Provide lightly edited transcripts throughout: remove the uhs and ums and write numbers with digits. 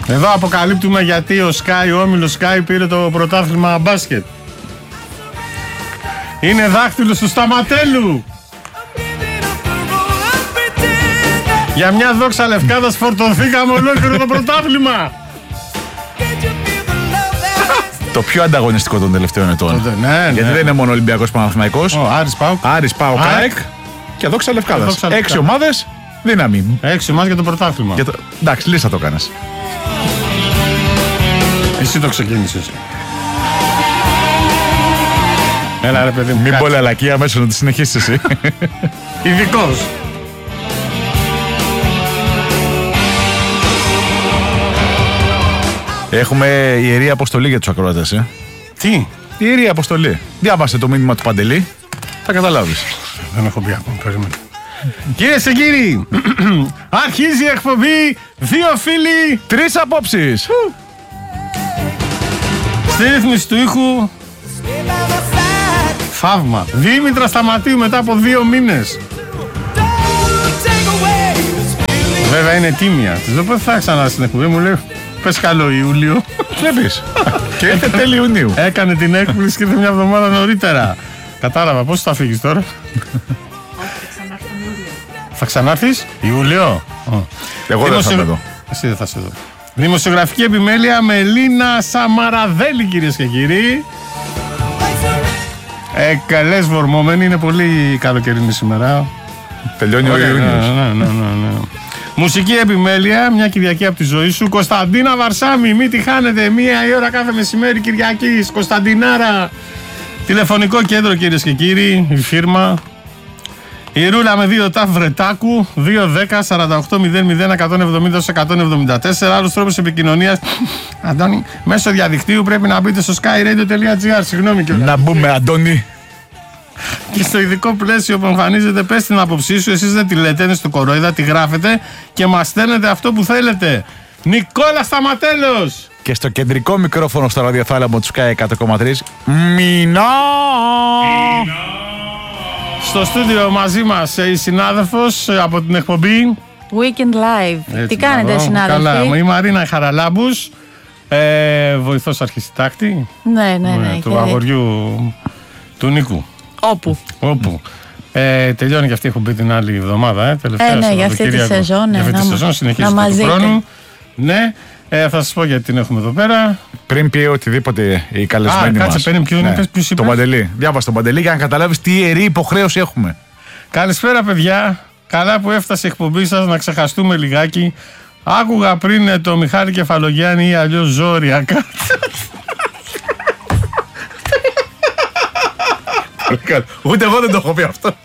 Εδώ αποκαλύπτουμε γιατί ο όμιλος Sky πήρε το πρωτάθλημα μπάσκετ. Είναι δάχτυλο του Σταματέλου. Για μια δόξα Λευκάδας φορτωθήκαμε ολόκληρο το πρωτάθλημα. Το πιο ανταγωνιστικό των τελευταίων ετών. Ναι, γιατί δεν είναι μόνο Ολυμπιακός Παναθηναϊκός. Άρης ΠΑΟΚ ΑΕΚ και δόξα Λευκάδας. 6 ομάδες, δύναμη. 6 ομάδες για το πρωτάθλημα. Εντάξει, λίστα το κάνεις. Εσύ το ξεκίνησες. Έλα ρε παιδί μου. Μην πω λαλακία μέσα να τη συνεχίσεις εσύ. Ειδικός. Έχουμε ιερή αποστολή για τους ακροατές. Τι? Ιερή αποστολή. Διάβασε το μήνυμα του Παντελή. Θα καταλάβεις. Δεν έχω πει ακόμα. Περίμενε. Κυρίες και κύριοι, αρχίζει η εκπομπή. 2 φίλοι, 3 απόψεις. Στη ρύθμιση του ήχου θαύμα. Δήμητρα Σταματίου μετά από 2 μήνες. Βέβαια είναι τίμια. Της λέω πότε θα ξανά στην εκπομπή. Μου λέει πες καλό Ιούλιο. Βλέπεις. Και ήρθε τέλη Ιουνίου. Έκανε την έκπληξη και ήρθε μια εβδομάδα νωρίτερα. Κατάλαβα. Πώς θα φύγεις τώρα? Θα ξανάρθεις Ιούλιο? Εγώ δεν θα είμαι εδώ. Εσύ δεν θα είσαι εδώ. Δημοσιογραφική επιμέλεια με Ελίνα Σαμαραδέλη, κυρίες και κύριοι. Καλές βορμόμενοι, είναι πολύ καλοκαιρινή σήμερα. Τελειώνει ο Ιούνιος. Ναι. Μουσική επιμέλεια, μια Κυριακή από τη ζωή σου. Κωνσταντίνα Βαρσάμι, μην τη χάνετε. 1 η ώρα κάθε μεσημέρι Κυριακής. Κωνσταντινάρα. Τηλεφωνικό κέντρο, κυρίες και κύριοι, η φίρμα. Η Ρούλα με 2 ταφ Βρετάκου, 2-10-48-00-170-174. Άλλος τρόπος επικοινωνίας, Αντώνη, μέσω διαδικτύου πρέπει να μπείτε στο skyradio.gr. Συγγνώμη κιόλας. Να μπούμε, Αντώνη. Και στο ειδικό πλαίσιο που εμφανίζεται, πες την άποψή σου. Εσείς δεν τη λέτε, είναι στο κορόιδα, τη γράφετε και μας στέλνετε αυτό που θέλετε. Νικόλα Σταματέλος. Και στο κεντρικό μικρόφωνο στο ραδιοθάλαμο του Sky 100,3 Μινά. Στο στούντιο μαζί μας η συνάδελφος από την εκπομπή Weekend Live. Έτσι, τι κάνετε, συνάδελφοι? Καλά, η Μαρίνα Χαραλάμπους, βοηθός αρχισυντάκτη. Ναι. Του αγοριού του Νίκου. Όπου. Τελειώνει και αυτή η εκπομπή την άλλη εβδομάδα. Ναι, για αυτή τη σεζόν. Για αυτή τη σεζόν συνεχίζεται του χρόνου. Ναι. Θα σας πω γιατί την έχουμε εδώ πέρα. Πριν πει οτιδήποτε η καλεσμένη μας. Κάτσε, ποιος είπες? Τον Παντελή. Διάβασε τον Παντελή για να καταλάβεις τι ιερή υποχρέωση έχουμε. Καλησπέρα, παιδιά. Καλά που έφτασε η εκπομπή σας, να ξεχαστούμε λιγάκι. Άκουγα πριν το Μιχάλη Κεφαλογιάννη ή αλλιώς Ζόρια. Ούτε εγώ δεν το έχω πει αυτό.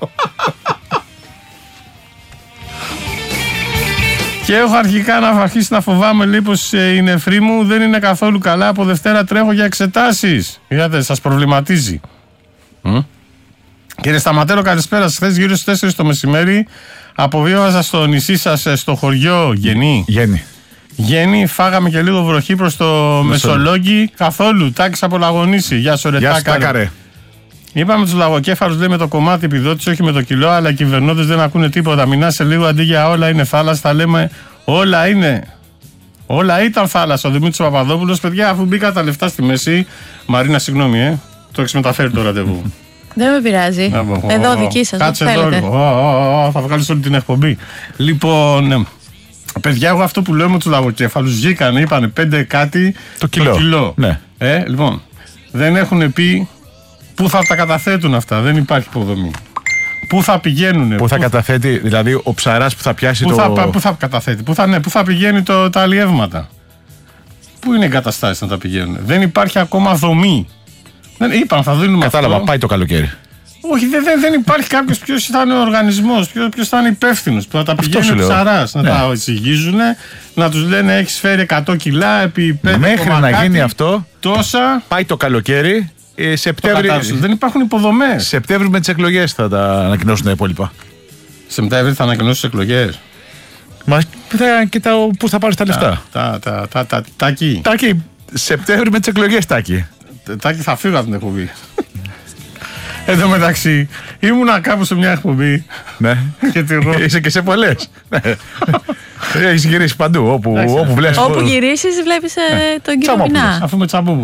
Και έχω αρχικά να αρχίσει να φοβάμαι λίγο πως η νεφρή μου δεν είναι καθόλου καλά. Από Δευτέρα τρέχω για εξετάσεις. Είδατε, σας προβληματίζει. Κύριε Σταματέλο, καλησπέρα σας. Χθες γύρω στις 4 το μεσημέρι αποβίβαζα στο νησί σας, στο χωριό Γέννη. Φάγαμε και λίγο βροχή προς το Μεσολόγγι. Καθόλου. Τάκης από Λαγονίση. Γεια σου, ρε Τάκα. Είπαμε τους λαγοκέφαλους, λέει, με το κομμάτι επιδότηση, όχι με το κιλό, αλλά οι κυβερνώντες δεν ακούνε τίποτα. Μινάσε λίγο, αντί για όλα είναι θάλασσα, θα λέμε όλα είναι. Όλα ήταν θάλασσα. Ο Δημήτρης Παπαδόπουλος, παιδιά, αφού μπήκα τα λεφτά στη μέση. Μαρίνα, συγγνώμη, το έχεις μεταφέρει το ραντεβού. Δεν με πειράζει. Εδώ δική σας. Κάτσε εδώ. Θα βγάλεις όλη την εκπομπή. Λοιπόν, παιδιά, εγώ αυτό που λέω με τους λαγοκέφαλους, βγήκανε, είπανε 5 κάτι το κιλό. Ναι. Λοιπόν, δεν έχουν πει. Πού θα τα καταθέτουν αυτά, δεν υπάρχει υποδομή. Πού θα πηγαίνουν. Πού θα καταθέτει, δηλαδή ο ψαράς που θα πιάσει πού θα καταθέτει, πού θα πηγαίνει τα αλλιεύματα. Πού είναι οι εγκαταστάσεις να τα πηγαίνουν. Δεν υπάρχει ακόμα δομή. Είπαν, θα δίνουμε. Κατάλαβα, αυτό. πάει το καλοκαίρι. Όχι, δεν υπάρχει κάποιος ποιος θα είναι ο οργανισμός, ποιος θα είναι υπεύθυνος που θα τα πηγαίνουν ψαράς. Να τα εισηγίζουν, να τους λένε έχεις φέρει 100 κιλά επί 5 μέχρι να γίνει αυτό, τόσα. Πάει το καλοκαίρι. Δεν υπάρχουν υποδομές. Σεπτέμβρη με τις εκλογές θα τα ανακοινώσουν τα υπόλοιπα. Σεπτέμβρη θα ανακοινώσουν τις εκλογές. Μα κοιτάω πού θα πάρεις τα λεφτά. Τάκη. Τάκη, Σεπτέμβρη με τις εκλογές, Τάκη. Τάκη, θα φύγω από την εκπομπή. Εν τω μεταξύ, ήμουνα κάπου σε μια εκπομπή. Ναι. Γιατί εγώ. Είσαι και σε πολλές. Έχεις γυρίσει παντού. Όπου βλέπεις. Όπου γυρίσεις, βλέπεις τον κύριο Μινά. Αφού είμαι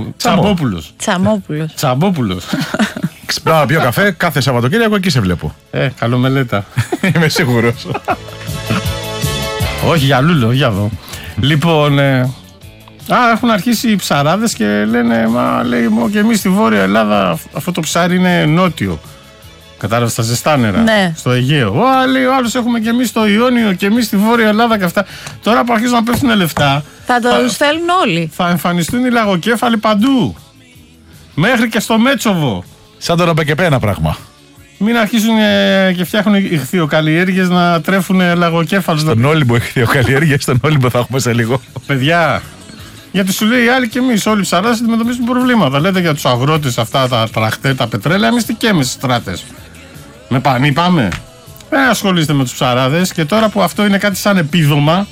Τσαμπόπουλος. Ξυπνάω να πιω καφέ κάθε Σαββατοκύριακο, εκεί σε βλέπω. Καλό μελέτα. Είμαι σίγουρος. Όχι για λούλο, για εδώ. Λοιπόν, έχουν αρχίσει οι ψαράδες και λένε, μα λέει και εμείς στη Βόρεια Ελλάδα αυτό το ψάρι είναι νότιο. Κατάλαβε, στα ζεστά νερά, ναι. Στο Αιγαίο. Λέει ο άλλος, έχουμε και εμείς στο Ιόνιο και εμείς στη Βόρεια Ελλάδα και αυτά. Τώρα που αρχίζουν να πέφτουν λεφτά, θα το στέλνουν όλοι. Θα εμφανιστούν οι λαγοκέφαλοι παντού. Μέχρι και στο Μέτσοβο. Σαν τον ΟΠΕΚΕΠΕ ένα πράγμα. Μην αρχίσουν και φτιάχνουν ηχθειοκαλλιέργειες να τρέφουν λαγοκέφαλους. Στον Όλυμπο ηχθειοκαλλιέργειες, στον Όλυμπο θα έχουμε σε λίγο. Παιδιά, γιατί σου λέει οι άλλοι και εμείς, όλοι οι ψαράδες αντιμετωπίζουν προβλήματα. Λέτε για τους αγρότες αυτά, τα τραχτέ, τα πετρέλαια, εμείς τι καίμε στις στράτες. Με πανί πάμε. Δεν ασχολείστε με τους ψαράδες και τώρα που αυτό είναι κάτι σαν επίδομα,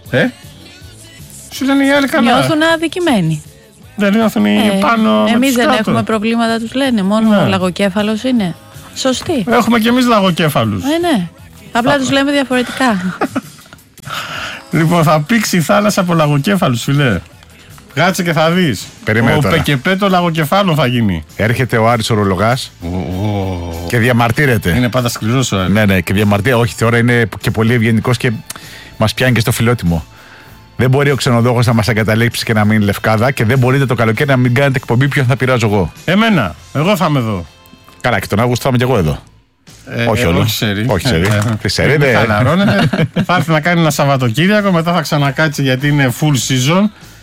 σου λένε οι άλλοι καλά. Νιώθουν αδικημένοι. Δεν νιώθουν πάνω. Εμείς δεν έχουμε προβλήματα, τους λένε. Μόνο ο λαγοκέφαλος είναι. Σωστή. Έχουμε και εμείς λαγοκέφαλους. Ναι. Απλά τους λέμε διαφορετικά. Λοιπόν, θα πήξει η θάλασσα από λαγοκέφαλους, φιλέ. Κάτσε και θα δεις. Ο ΠΚΠ το λαγοκεφάλων θα γίνει. Έρχεται ο Άρης ο Ρολογάς και διαμαρτύρεται. Είναι πάντα σκληρός ο Άρης. Ναι, και διαμαρτύρεται. Όχι, τώρα είναι και πολύ ευγενικός και μας πιάνει και στο φιλότιμο. Δεν μπορεί ο ξενοδόχος να μας εγκαταλείψει και να μείνει Λευκάδα και δεν μπορείτε το καλοκαίρι να μην κάνετε εκπομπή. Ποιον θα πειράζω εγώ? Εγώ θα είμαι εδώ. Καλά, και τον Αύγουστο θα είμαι κι εγώ εδώ. Όχι όλο. Όχι σερί. Θα έρθει να κάνει ένα Σαββατοκύριακο, μετά θα ξανακάτσει γιατί είναι full season.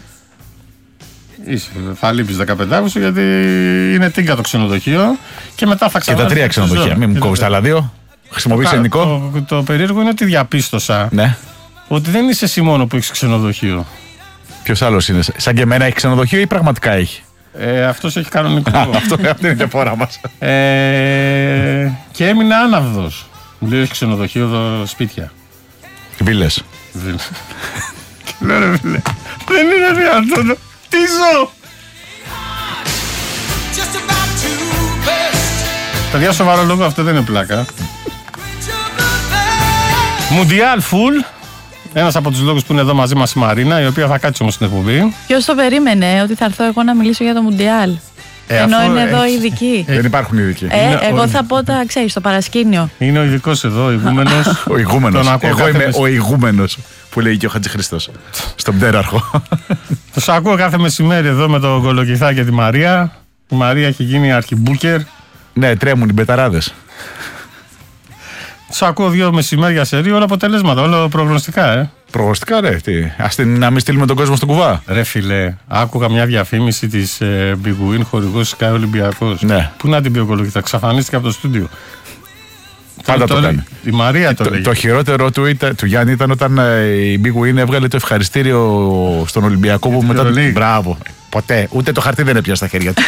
Θα λείπεις 15 Αύγουστο γιατί είναι τίγκα το ξενοδοχείο. Και μετά θα ξανακάτσει. Και τα 3 ξενοδοχεία. Μην μου κόβεις τα άλλα 2. Χρησιμοποιείς ελληνικό. Το περίεργο είναι ότι διαπίστωσα. Ναι. Ότι δεν είσαι εσύ μόνο που έχεις ξενοδοχείο. Ποιος άλλος είναι? Σαν και εμένα έχει ξενοδοχείο ή πραγματικά έχει? Αυτός έχει κανονικό. Αυτό είναι η διαφορά μας. Και έμεινα άναυδος. Μου λέει έχει ξενοδοχείο εδώ σπίτια. Βίλες. Λέω ρε φίλε, δεν είναι δυνατόν. Τι ζω! Παιδιά, σοβαρό λόγο, αυτό δεν είναι πλάκα. Μουντιάλ full. Ένας από τους λόγους που είναι εδώ μαζί μας η Μαρίνα, η οποία θα κάτσει όμως στην εκπομπή. Ποιος το περίμενε ότι θα έρθω εγώ να μιλήσω για το Μουντιάλ? Ενώ είναι εδώ ειδικοί. Δεν υπάρχουν ειδικοί. Εγώ θα πω τα ξέρεις, στο παρασκήνιο. Είναι ο ειδικός εδώ, ο ηγούμενος. Ο ηγούμενος. Εγώ είμαι ο ηγούμενος που λέει και ο Χατζηχρήστος. Στον πτέραρχο. Τους ακούω κάθε μεσημέρι εδώ με το Κολοκυθά και τη Μαρία. Η Μαρία έχει γίνει αρχιμπούκερ. Ναι, τρέμουν οι μπεταράδες. Τους ακούω 2 μεσημέρια σερί, όλα αποτελέσματα, όλα προγνωστικά, Προγνωστικά, ρε, να μην στείλουμε τον κόσμο στον κουβά. Ρε φίλε, άκουγα μια διαφήμιση της Big Win, χορηγός Sky Ολυμπιακός. Ναι. Πού να την πει ο Κολοκυθά, ξαφανίστηκε από το στούντιο. Πάντα το κάνει. Η Μαρία το λέει. Το χειρότερο του Γιάννη ήταν όταν η Big Win έβγαλε το ευχαριστήριο στον Ολυμπιακό που μετά. Μπράβο. Ποτέ. Ούτε το χαρτί δεν έπιασε στα χέρια του.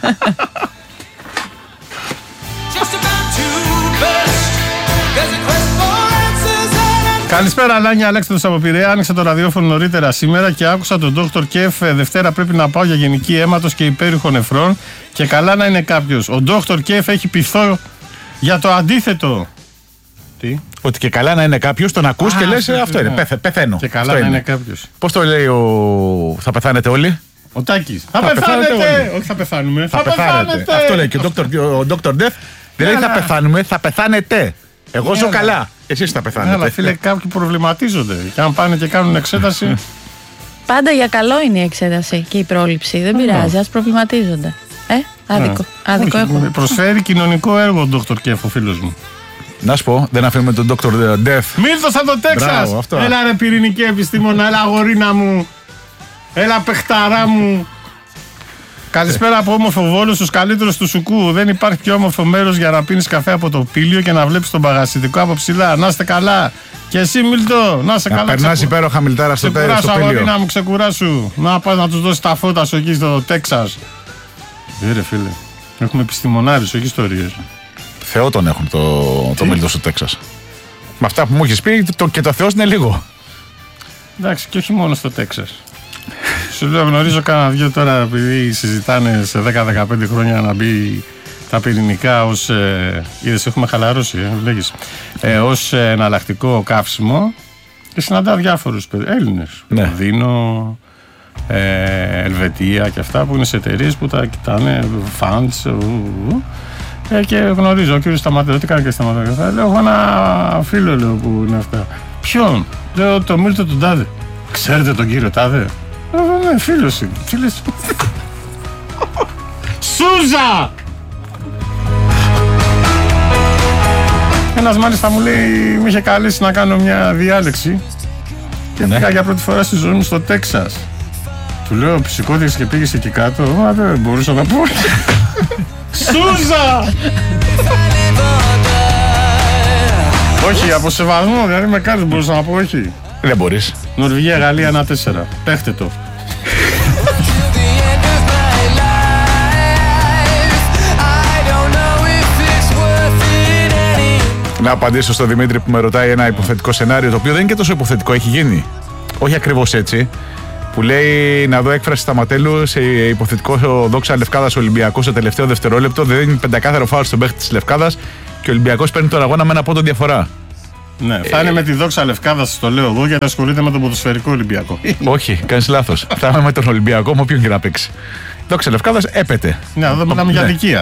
Καλησπέρα, Λάνια, Αλέξανδρος από Πειραιά. Άνοιξα το ραδιόφωνο νωρίτερα σήμερα και άκουσα τον Dr. Kef. Δευτέρα πρέπει να πάω για γενική αίματος και υπέρηχο νεφρών. Και καλά να είναι κάποιος. Ο Dr. Kef έχει πειθό για το αντίθετο. Τι? Ότι και καλά να είναι κάποιος, τον ακούς και λες αυτό είναι. Πεθαίνω. Και καλά να είναι κάποιος. Πώς το λέει θα πεθάνετε όλοι? Ο Τάκης. Θα πεθάνετε! Όχι, θα πεθάνουμε. Θα πεθάνετε! Αυτό λέει και ο Dr. Death. Δηλαδή θα πεθάνουμε, θα πεθάνετε. Εγώ ζω καλά. Εσείς θα πεθάνετε. Αλλά φίλε, κάποιοι προβληματίζονται. Και αν πάνε και κάνουν εξέταση. Πάντα για καλό είναι η εξέταση και η πρόληψη. Δεν πειράζει, ας προβληματίζονται. Άδικο έχουμε. Προσφέρει κοινωνικό έργο ο Dr. Kef, ο φίλος μου. Να σου πω, δεν αφήνουμε τον Dr. Death. Μίλτος από το Τέξας. Έλα ρε πυρηνική επιστήμονα, έλα αγορίνα μου. Έλα παιχταρά μου. Καλησπέρα από όμορφο Βόλο, στους καλύτερους του Σουκού. Δεν υπάρχει πιο όμορφο μέρος για να πίνεις καφέ από το Πήλιο και να βλέπεις τον παγασιτικό από ψηλά. Να είστε καλά. Και εσύ, Μίλτο, να είστε καλά. Περνάς υπέροχα, Μιλτάρα, στο Πήλιο. Ξεκουράσου, αγορίνα μου, ξεκουράσου. Να πας να τους δώσεις τα φώτα σου εκεί στο Τέξας. Ρε φίλε, έχουμε επιστημονάρες, όχι ιστορίες. Θεό τον έχουν το Μίλτο στο Τέξας. Με αυτά που μου έχεις πει, και το Θεός είναι λίγο. Εντάξει, και όχι μόνο στο Τέξας. Σου λέω, γνωρίζω κάνα δυο τώρα, επειδή συζητάνε σε 10-15 χρόνια να μπει τα πυρηνικά ως. Είδες, έχουμε χαλαρώσει, λέγεις. Ως εναλλακτικό καύσιμο. Και συναντά διάφορους Έλληνες. Ναι. Δίνω, Ελβετία και αυτά που είναι σε εταιρείες που τα κοιτάνε, funds. Και γνωρίζω ο κύριος Σταματέλο, τι κάνει και Σταματέλο. Λέω, έχω ένα φίλο λέω, που είναι αυτά. Ποιον? Λέω, το Μίλτο τον Τάδε. Ξέρετε τον κύριο Τάδε? Ναι, φίλος είναι. Σούζα! Ένας μάλιστα μου λέει, μου είχε καλέσει να κάνω μια διάλεξη και πήγα για πρώτη φορά στη ζωή μου στο Τέξας. Του λέω, σηκώθηκες και πήγες εκεί κάτω? Μα δεν μπορούσα να πω. Σούζα! Όχι, από σεβασμό, δηλαδή με κάτι μπορούσα να πω, όχι. Δεν μπορείς. Νορβηγία, Γαλλία 1-4. Παίχτε το. Να απαντήσω στον Δημήτρη που με ρωτάει ένα υποθετικό σενάριο, το οποίο δεν είναι και τόσο υποθετικό, έχει γίνει. Όχι ακριβώς έτσι. Που λέει να δω έκφραση Σταματέλου σε υποθετικό Δόξα Λευκάδας Ολυμπιακός στο τελευταίο δευτερόλεπτο. Δεν δίνει πεντακάθαρο φάουλ στον παίχτη της Λευκάδας και ο Ολυμπιακός παίρνει τον αγώνα με ένα πόντο διαφορά. Ναι, θα είναι με τη Δόξα Λευκάδας, το λέω εγώ, γιατί ασχολείται με τον ποδοσφαιρικό Ολυμπιακό. Όχι, κάνεις λάθος. Θα είμαι με τον Ολυμπιακό, με όποιον και να παίξει. Δόξα Λευκάδας έπεται. Ναι, εδώ μιλάμε για αδικία.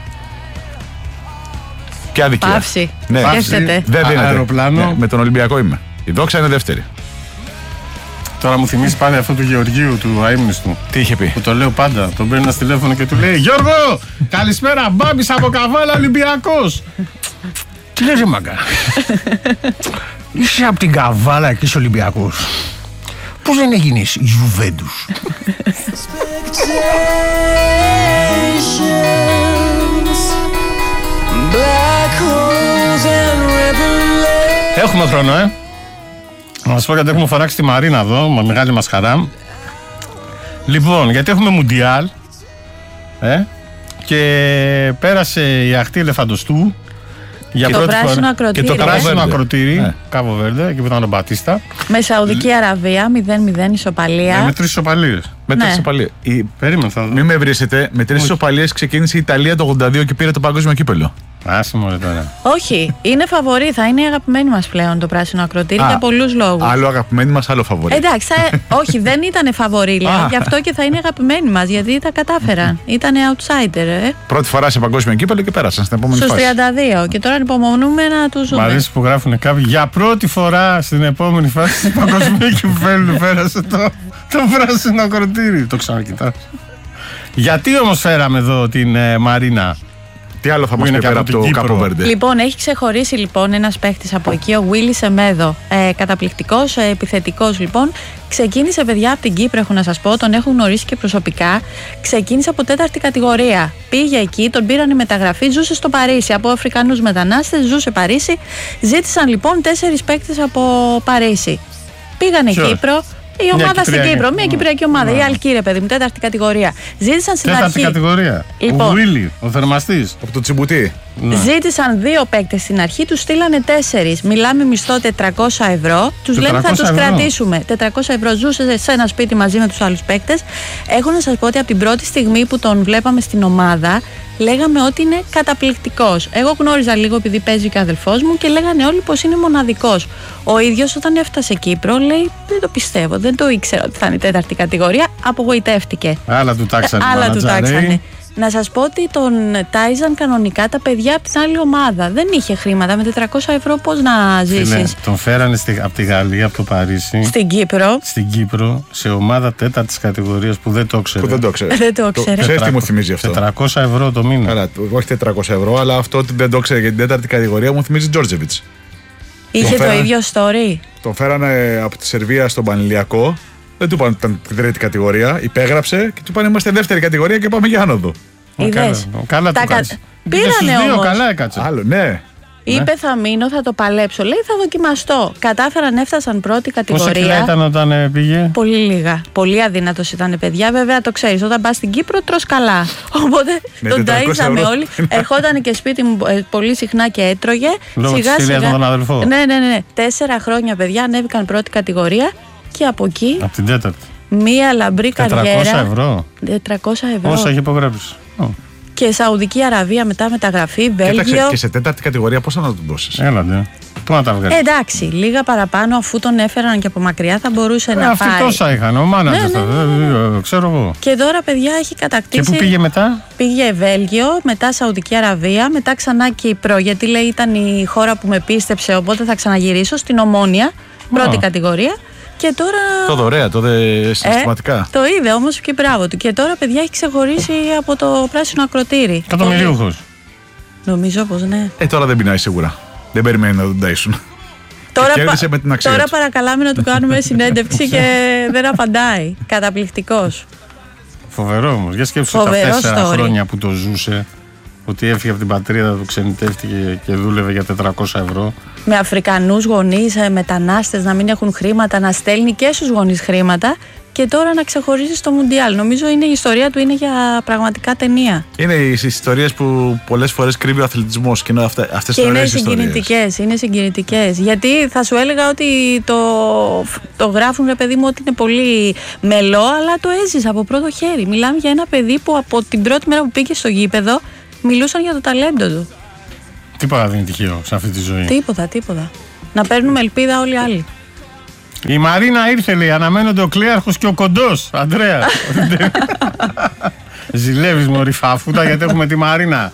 Ποια αδικία? Παύση. Ναι. Σκέφτεται. Δεν δίνεται. Αεροπλάνο. Ναι, με τον Ολυμπιακό είμαι. Η Δόξα είναι δεύτερη. Τώρα μου θυμίζει πάλι αυτό του Γεωργίου, του αείμνηστου. Τι είχε πει? Που το λέω πάντα. Τον παίρνει ένα τηλέφωνο και του λέει, Γιώργο, καλησπέρα, Μπάμπης από Καβάλα, Ολυμπιακός. Τι λες, μάγκα? Είσαι από την Καβάλα και είσαι Ολυμπιακός. Πώς δεν έγινες Γιουβέντους? Έχουμε χρόνο, να σας πω γιατί έχουμε φοράξει τη Μαρίνα εδώ, με μεγάλη μας χαρά. Λοιπόν, γιατί έχουμε Μουντιάλ και πέρασε η αχτή Ελεφαντοστού για και πρώτη το πράσινο φορά. ακροτήρι. Και το πράσινο ακροτήρι, Κάβο Βέρντε, εκεί που ήταν ο Μπατίστα. Με Σαουδική Αραβία, 0-0 ισοπαλία. Με 3 ισοπαλίες. Με 3 ισοπαλίες. Περίμενε, θα δω. Μην με βρίσετε, με 3 ισοπαλίες ξεκίνησε η Ιταλία το 82 και πήρε το παγκόσμιο κύπελο. Άσε μωρέ τώρα. Όχι, είναι φαβορί, θα είναι η αγαπημένη μας πλέον το πράσινο ακροτήρι για πολλούς λόγους. Άλλο αγαπημένη μας, άλλο φαβορί. Εντάξει, όχι, δεν ήταν φαβορί, λέω, γι' αυτό και θα είναι αγαπημένη μας, γιατί τα κατάφεραν. Ήταν outsider, Πρώτη φορά σε παγκόσμιο κύπελο και πέρασαν στην επόμενη στους φάση. 32 και τώρα υπομονούμε να τους ζούμε. Μ' αρέσει που γράφουν κάποιοι για πρώτη φορά στην επόμενη φάση του παγκοσμίου κυπέλλου πέρασε το πράσινο ακροτήρι. Το ξανακοιτάς. Γιατί όμως φέραμε εδώ την Μαρίνα? Τι άλλο θα μας πει πέρα από το Κάπο Βέρντε? Λοιπόν, έχει ξεχωρίσει λοιπόν ένας παίχτης από εκεί, ο Βίλι Σεμέδο. Καταπληκτικός, επιθετικός λοιπόν. Ξεκίνησε, παιδιά, από την Κύπρο, έχω να σας πω, τον έχω γνωρίσει και προσωπικά. Ξεκίνησε από 4η κατηγορία. Πήγε εκεί, τον πήραν η μεταγραφή, ζούσε στο Παρίσι. Από Αφρικανούς μετανάστες, ζούσε Παρίσι. Ζήτησαν λοιπόν 4 παίκτες από Παρίσι. Πήγανε Κύπρο. Η ομάδα στην Κύπρο, μια κυπριακή ομάδα. Η Αλκύρε, παιδί μου, 4η κατηγορία. Ζήτησαν στην αρχή. 4η κατηγορία. Λοιπόν, ο Βίλι, ο θερμαστής. Από το Τσιμπουτί. Ζήτησαν 2 παίκτες στην αρχή, τους στείλανε 4. Μιλάμε μισθό 400 ευρώ. Τους λένε θα τους κρατήσουμε. 400 ευρώ, ζούσε σε ένα σπίτι μαζί με τους άλλους παίκτες. Έχω να σας πω ότι από την πρώτη στιγμή που τον βλέπαμε στην ομάδα, λέγαμε ότι είναι καταπληκτικός. Εγώ γνώριζα λίγο επειδή παίζει και ο αδελφός μου και λέγανε όλοι πως είναι μοναδικός. Ο ίδιος όταν έφτασε Κύπρο λέει δεν το πιστεύω, δεν το ήξερα ότι θα είναι 4η κατηγορία. Απογοητεύτηκε. Άλλα του τάξανε. Άλλα του τάξανε. Να σας πω ότι τον τάιζαν κανονικά τα παιδιά από την άλλη ομάδα. Δεν είχε χρήματα. Με 400 ευρώ πώς να ζήσεις? Τον φέρανε από τη Γαλλία, από το Παρίσι. Στην Κύπρο, σε ομάδα 4ης κατηγορίας που δεν το ήξερε. Δεν το ήξερε. Ξέρεις τι μου θυμίζει αυτό? 400 ευρώ το μήνα. Καλά, όχι 400 ευρώ, αλλά αυτό ότι δεν το ήξερε για την 4η κατηγορία μου θυμίζει Τζόρτζεβιτς. Είχε το ίδιο story. Τον φέρανε από τη Σερβία στον Πανηλιακό. Δεν του είπαν ήταν την 3η κατηγορία. Υπέγραψε και του είπαν είμαστε 2η κατηγορία και πάμε για άνοδο. Είδες. Καλά του κάτσε. Πήρανε όμως. Καλά έκατσε. Άλλο, ναι. Είπε θα μείνω, θα το παλέψω. Λέει θα δοκιμαστώ. Κατάφεραν, έφτασαν πρώτη κατηγορία. Πόσα κιλά ήταν όταν πήγε? Πολύ λίγα. Πολύ αδύνατος ήταν, παιδιά. Βέβαια το ξέρεις, όταν πας στην Κύπρο τρως καλά. Οπότε τον ταΐζαμε όλοι. Ερχόταν και σπίτι μου πολύ συχνά και έτρωγε. Λόγω της φιλίας με τον αδελφό. Ναι. 4 χρόνια, παιδιά, ανέβηκαν πρώτη κατηγορία και από εκεί. Από την 4η. Μία λαμπρή καριέρα. 400 ευρώ. 400 ευρώ. Όσα έχει υπογράψει. Και Σαουδική Αραβία μετά μεταγραφή, Βέλγιο. Και σε 4η κατηγορία πώς θα να τον δώσεις? Έλατε. Πού να τα βγάλει. Εντάξει, λίγα παραπάνω αφού τον έφεραν και από μακριά θα μπορούσε να αυτοί πάει. Αυτοί τόσα είχαν, ο μάνατζερ. Ξέρω εγώ. Και τώρα, παιδιά, έχει κατακτήσει. Και πού πήγε μετά? Πήγε Βέλγιο, μετά Σαουδική Αραβία, μετά ξανά Κύπρο, γιατί λέει ήταν η χώρα που με πίστεψε, οπότε θα ξαναγυρίσω στην Ομόνια, πρώτη κατηγορία. Και τώρα. Το δωρεά, το συστηματικά. Το είδε όμως και μπράβο του. Και τώρα, παιδιά, έχει ξεχωρίσει από το πράσινο ακροτήρι. Εκατομμυρίουχος. Νομίζω πως ναι. Τώρα δεν πεινάει σίγουρα. Δεν περιμένει να τον ταΐσουν. Τώρα παρακαλάμε να του κάνουμε συνέντευξη και δεν απαντάει. Καταπληκτικός. Φοβερό όμως. Για σκέψου τα 4 χρόνια που το ζούσε. Ότι έφυγε από την πατρίδα του, ξενιτεύτηκε και δούλευε για 400 ευρώ. Με Αφρικανούς γονείς, μετανάστες να μην έχουν χρήματα, να στέλνει και στους γονείς χρήματα και τώρα να ξεχωρίζει στο Μουντιάλ. Νομίζω η ιστορία του είναι για πραγματικά ταινία. Είναι οι ιστορίες που πολλές φορές κρύβει ο αθλητισμός και είναι αυτές τις ωραίες ιστορίες. Είναι συγκινητικές. Γιατί θα σου έλεγα ότι το γράφουν, ρε παιδί μου, ότι είναι πολύ μελό, αλλά το έζησε από πρώτο χέρι. Μιλάμε για ένα παιδί που από την πρώτη μέρα που πήγε στο γήπεδο μιλούσαν για το ταλέντο του. Τίποτα δεν είναι τυχαίο σε αυτή τη ζωή. Τίποτα. Να παίρνουμε ελπίδα όλοι οι άλλοι. Η Μαρίνα ήρθε, λέει. Αναμένονται ο Κλέαρχος και ο Κοντός. Αντρέα. Ζηλεύεις, μωρή φαφούτα, γιατί έχουμε τη Μαρίνα.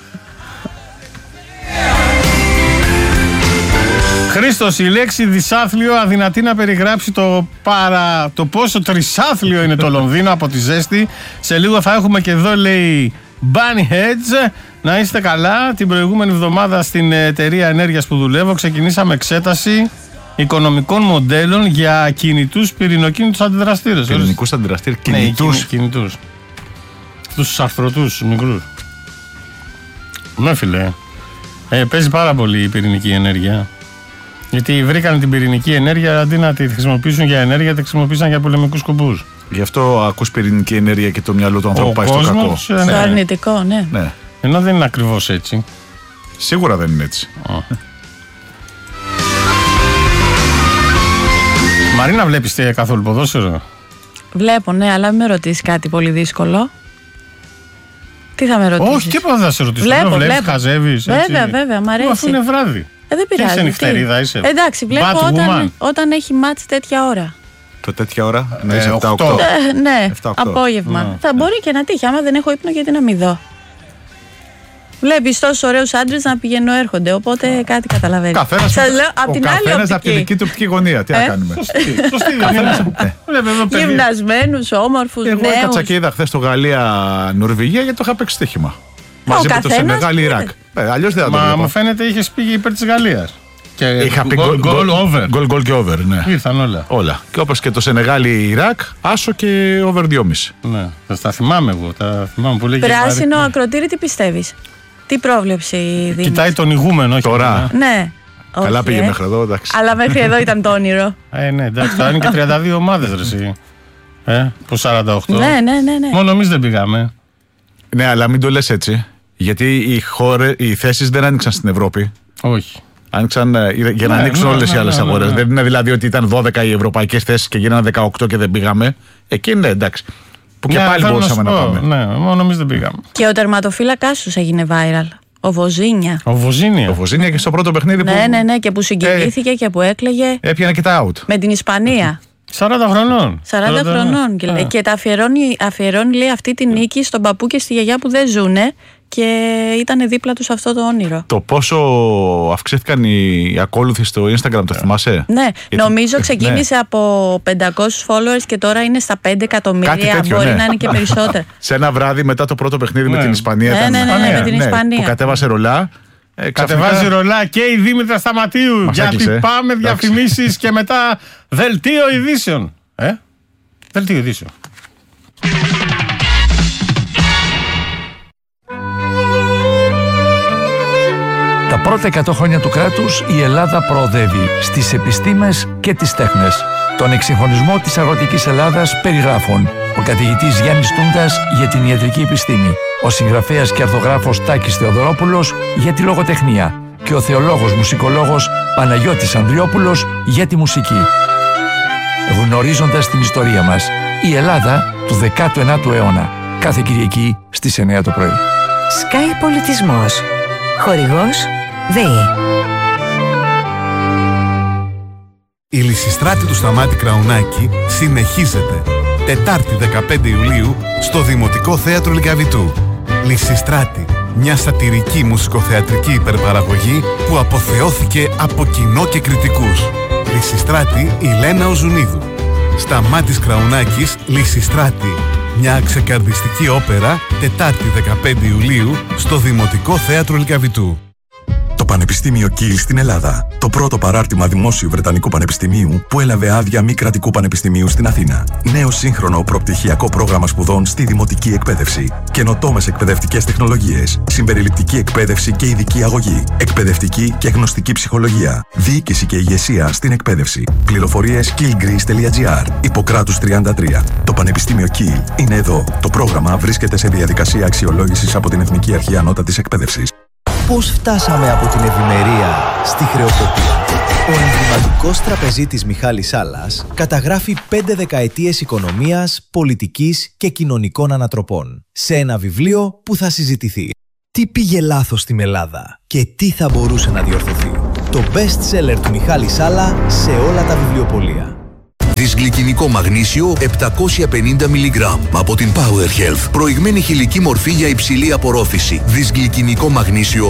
Χρήστος, η λέξη δισάθλιο αδυνατεί να περιγράψει το πόσο τρισάθλιο είναι το Λονδίνο από τη ζέστη. Σε λίγο θα έχουμε και εδώ, λέει, Bunny Heads. Να είστε καλά. Την προηγούμενη εβδομάδα στην εταιρεία ενέργειας που δουλεύω ξεκινήσαμε εξέταση οικονομικών μοντέλων για κινητούς πυρηνοκίνητους αντιδραστήρες. Πυρηνικούς αντιδραστήρες, κινητούς. Τους αρθρωτούς μικρούς. Ναι, φίλε. Παίζει πάρα πολύ η πυρηνική ενέργεια. Γιατί βρήκαν την πυρηνική ενέργεια, αντί να τη χρησιμοποιήσουν για ενέργεια, τη χρησιμοποίησαν για πολεμικούς σκοπούς. Γι' αυτό ακούς πυρηνική ενέργεια και το μυαλό του ανθρώπου πάει στο κακό. Στο αρνητικό, ναι. Ενώ δεν είναι ακριβώς έτσι. Σίγουρα δεν είναι έτσι. Μαρίνα, βλέπεις καθόλου ποδόσφαιρο? Βλέπω, ναι, αλλά μην με ρωτήσεις κάτι πολύ δύσκολο. Τι θα με ρωτήσεις? Όχι, τίποτα θα σε ρωτήσω. Βλέπεις, χαζεύεις. Βέβαια, μ' αρέσει. Αφού είναι βράδυ. Δεν πειράζει. Είσαι νυχτερίδα, είσαι. Εντάξει, βλέπω όταν έχει μάτς τέτοια ώρα. Το τέτοια ώρα, ναι, 7-8. Ναι, απόγευμα. Θα μπορεί και να τύχει, άμα δεν έχω ύπνο, γιατί να μην δω. Βλέπεις τόσους ωραίους άντρες να πηγαίνουν έρχονται, οπότε κάτι καταλαβαίνεις. Καθένας από την δική του οπτική γωνία. Τι να κάνουμε. Σωστή. Γυμνασμένους, όμορφους, νέους. Εγώ έκατσα και είδα χθες το Γαλλία-Νορβηγία γιατί το είχα παίξει στοίχημα. Μαζί με το Σενεγάλ-Ιράκ. Αλλιώς δεν θα το βλέπω. Μα μου φαίνεται είχες πει υπέρ της Γαλλίας. Είχα πει γκολ και over, ναι. Ήρθαν όλα. Και όπως και το Σενεγάλη-Ιράκ, άσο και over 2,5. Ναι, τα θυμάμαι εγώ. Πράσινο ακροτήρι, τι πιστεύεις? Τι πρόβλεψη δίνεις? Κοιτάει τον ηγούμενο, όχι τώρα. Ναι. Καλά πήγε μέχρι εδώ, εντάξει. Αλλά μέχρι εδώ ήταν το όνειρο. Ναι, εντάξει, τώρα είναι και 32 ομάδες, ρε εσύ. Που 48. Ναι. Μόνο εμείς δεν πήγαμε. Ναι, αλλά μην το λες έτσι. Γιατί οι θέσεις δεν άνοιξαν στην Ευρώπη. Όχι. Άνοιξαν για να ανοίξουν όλες οι άλλες αγορές. Δεν είναι δηλαδή ότι ήταν 12 οι ευρωπαϊκές θέσεις και γίνανε 18 και δεν πήγαμε. Εκεί είναι εντάξει. Που και πάλι μπορούσαμε να πάμε. Ναι, μόνο εμείς δεν πήγαμε. Και ο τερματοφύλακας τους έγινε viral. Ο Βοζίνια. Ο Βοζίνια και στο πρώτο παιχνίδι που. Ναι, και που συγκινήθηκε και που έκλαιγε. Έπιανε και τα out. Με την Ισπανία. 40 χρονών. 40 χρονών. Και τα αφιερώνει, λέει, αυτή τη νίκη στον παππού και στη γιαγιά που δεν ζουνε και ήταν δίπλα τους αυτό το όνειρο. Το πόσο αυξήθηκαν οι ακόλουθοι στο Instagram, το θυμάσαι? Ναι, νομίζω ξεκίνησε από 500 followers και τώρα είναι στα 5 εκατομμύρια. Μπορεί να είναι και περισσότερα. Σε ένα βράδυ μετά το πρώτο παιχνίδι με την Ισπανία. Ναι, με την Ισπανία. Που κατέβασε ρολά. Κατεβάζει ρολά και η Δήμητρα Σταματίου. Γιατί πάμε διαφημίσεις και μετά δελτίο ειδήσεων. Δελτίο ειδήσεων. Τα πρώτα 100 χρόνια του κράτους η Ελλάδα προοδεύει στις επιστήμες και τις τέχνες. Τον εξυγχρονισμό της αγροτικής Ελλάδας περιγράφουν ο καθηγητής Γιάννης Τούντας για την ιατρική επιστήμη, ο συγγραφέας και αρθογράφος Τάκης Θεοδωρόπουλος για τη λογοτεχνία και ο θεολόγος μουσικολόγος Παναγιώτης Ανδριόπουλος για τη μουσική. Γνωρίζοντας την ιστορία μας, η Ελλάδα του 19ου αιώνα. Κάθε Κυριακή στις 9 το πρωί. Sky Πολιτισμός. Χορηγός ΔΕΗ. Η Λυσιστράτη του Σταμάτη Κραουνάκη συνεχίζεται. Τετάρτη 15 Ιουλίου στο Δημοτικό Θέατρο Λυκαβητού. Λυσιστράτη, μια σατιρική μουσικοθεατρική υπερπαραγωγή που αποθεώθηκε από κοινό και κριτικούς. Λυσιστράτη η Λένα Οζουνίδου. Σταμάτης Κραουνάκης, Λυσιστράτη. Μια ξεκαρδιστική όπερα, Τετάρτη 15 Ιουλίου στο Δημοτικό Θέατρο Λυκαβητού. Το Πανεπιστήμιο Κιλ στην Ελλάδα. Το πρώτο παράρτημα δημόσιου Βρετανικού Πανεπιστημίου που έλαβε άδεια μη κρατικού πανεπιστημίου στην Αθήνα. Νέο σύγχρονο προπτυχιακό πρόγραμμα σπουδών στη δημοτική εκπαίδευση. Καινοτόμες εκπαιδευτικές τεχνολογίες. Συμπεριληπτική εκπαίδευση και ειδική αγωγή. Εκπαιδευτική και γνωστική ψυχολογία. Διοίκηση και ηγεσία στην εκπαίδευση. Πληροφορίες killgreece.gr. Ιπποκράτους 33. Το Πανεπιστήμιο Κιλ είναι εδώ. Το πρόγραμμα βρίσκεται σε διαδικασία αξιολόγησης από την Εθνική Αρχή Ανώτατης Εκπαίδευσης. Πώς φτάσαμε από την ευημερία στη χρεοκοπία? Ο εμβληματικός τραπεζίτης Μιχάλης Σάλλας καταγράφει 5 δεκαετίες οικονομίας, πολιτικής και κοινωνικών ανατροπών σε ένα βιβλίο που θα συζητηθεί. Τι πήγε λάθος στην Ελλάδα και τι θα μπορούσε να διορθωθεί? Το best seller του Μιχάλη Σάλλα σε όλα τα βιβλιοπωλεία. Δυσγλυκινικό μαγνήσιο 750 mg από την Power Health. Προηγμένη χηλική μορφή για υψηλή απορρόφηση. Δυσγλυκινικό μαγνήσιο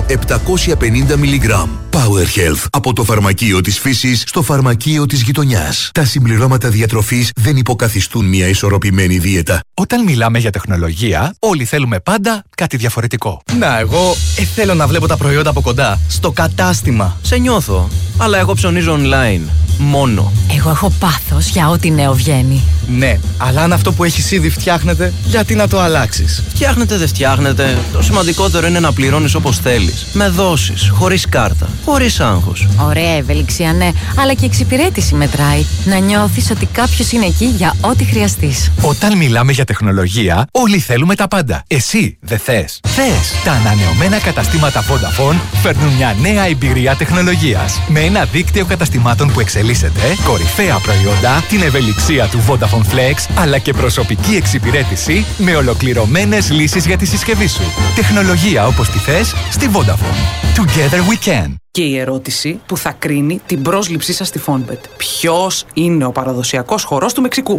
750 mg. Power Health. Από το φαρμακείο της φύσης στο φαρμακείο της γειτονιάς. Τα συμπληρώματα διατροφής δεν υποκαθιστούν μια ισορροπημένη δίαιτα. Όταν μιλάμε για τεχνολογία, όλοι θέλουμε πάντα κάτι διαφορετικό. Να, εγώ θέλω να βλέπω τα προϊόντα από κοντά. Στο κατάστημα. Σε νιώθω. Αλλά εγώ ψωνίζω online. Μόνο. Εγώ έχω πάθος για ό,τι νέο βγαίνει. Ναι, αλλά αν αυτό που έχεις ήδη φτιάχνεται, γιατί να το αλλάξεις? Φτιάχνεται, δεν φτιάχνεται. Το σημαντικότερο είναι να πληρώνεις όπως θέλεις. Με δόσεις, χωρίς κάρτα, χωρίς άγχος. Ωραία ευελιξία, ναι, αλλά και εξυπηρέτηση μετράει. Να νιώθεις ότι κάποιος είναι εκεί για ό,τι χρειαστείς. Όταν μιλάμε για τεχνολογία, όλοι θέλουμε τα πάντα. Εσύ δεν θες? Θες! Τα ανανεωμένα καταστήματα Vodafone φέρνουν μια νέα εμπειρία τεχνολογίας. Με ένα δίκτυο καταστημάτων που εξελίσσεται, κορυφαία προϊόντα, την ευελιξία του Vodafone Flex, αλλά και προσωπική εξυπηρέτηση με ολοκληρωμένες λύσεις για τη συσκευή σου. Τεχνολογία όπως τη θες στη Vodafone. Together we can. Και η ερώτηση που θα κρίνει την πρόσληψή σας στη Fonbet. Ποιος είναι ο παραδοσιακός χορός του Μεξικού?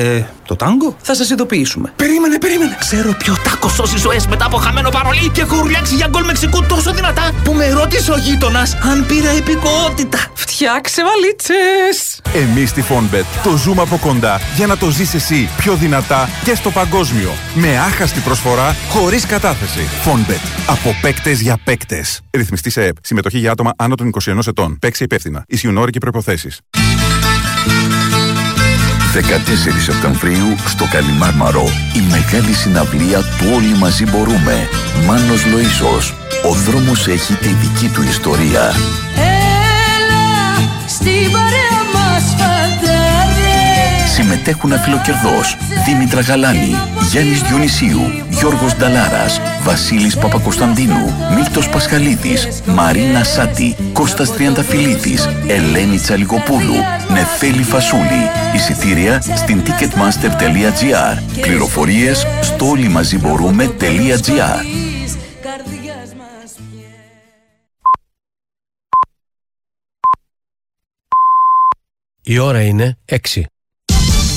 Το τάγκο? Θα σας ειδοποιήσουμε. Περίμενε. Ξέρω ποιο τάκο σώσει ζωές μετά από χαμένο παρολί και έχω ουρλιάξει για γκολ Μεξικού τόσο δυνατά που με ρώτησε ο γείτονας αν πήρα υπηκοότητα. Φτιάξε βαλίτσες! Εμείς στη Fonbet το ζούμε από κοντά για να το ζεις εσύ πιο δυνατά και στο παγκόσμιο. Με άχαστη προσφορά, χωρίς κατάθεση. Fonbet. Από παίκτες για παίκτες. Ρυθμιστή σε ΕΠ. Συμμετοχή για άτομα άνω των 21 ετών. Παίξε υπεύθυνα. Ισχύουν όροι και προϋποθέσεις. 14 Σεπτεμβρίου στο Καλιμάρμαρο η μεγάλη συναυλία του Όλοι Μαζί Μπορούμε. Μάνος Λοΐσος. Ο δρόμος έχει τη δική του ιστορία. Έλα στην παρέα μας φαντάρε. Συμμετέχουν Αφιλοκερδός, Δήμητρα Γαλάνη, Γιάννης Διονυσίου, Γιώργος Νταλάρας, Βασίλης Παπακοσταντίνου, Μίλτος Πασχαλίδης, Μαρίνα Σάτη, Κώστας Τριανταφυλλίδης, Ελένη Τσαλικοπούλου, Νεφέλη Φασούλη. Εισιτήρια στην ticketmaster.gr. Πληροφορίες στο όλοιμαζιμπορούμε.gr. Η ώρα είναι 6.